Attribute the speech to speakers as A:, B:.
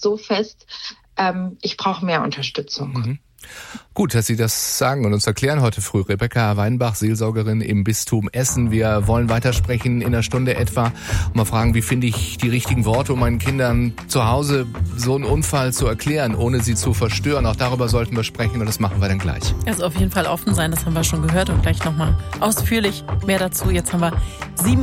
A: so fest, ich brauche mehr Unterstützung.
B: Mhm. Gut, dass Sie das sagen und uns erklären heute früh. Rebecca Weinbach, Seelsorgerin im Bistum Essen. Wir wollen weitersprechen in einer Stunde etwa und mal fragen, wie finde ich die richtigen Worte, um meinen Kindern zu Hause so einen Unfall zu erklären, ohne sie zu verstören. Auch darüber sollten wir sprechen und das machen wir dann gleich.
C: Also auf jeden Fall offen sein, das haben wir schon gehört und gleich nochmal ausführlich mehr dazu. Jetzt haben wir 7